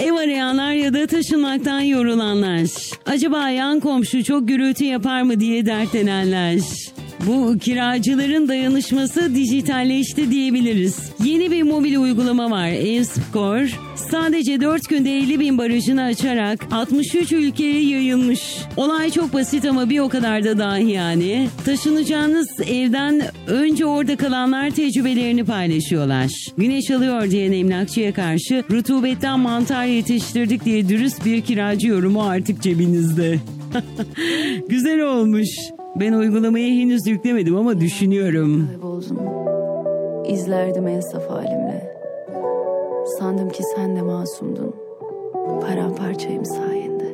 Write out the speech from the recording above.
Ev arayanlar ya da taşınmaktan yorulanlar. Acaba yan komşu çok gürültü yapar mı diye dertlenenler. Bu kiracıların dayanışması dijitalleşti diyebiliriz. Yeni bir mobil uygulama var, Evskor. Sadece 4 günde 50.000 barajını açarak 63 ülkeye yayılmış. Olay çok basit ama bir o kadar da dahi yani. Taşınacağınız evden önce orada kalanlar tecrübelerini paylaşıyorlar. Güneş alıyor diyen emlakçıya karşı rutubetten mantar yetiştirdik diye dürüst bir kiracı yorumu artık cebinizde. Güzel olmuş. Ben uygulamayı henüz yüklemedim ama düşünüyorum. Kayboldum. İzlerdim en saf halimle. Sandım ki sen de masumdun. Paramparçayım sadece.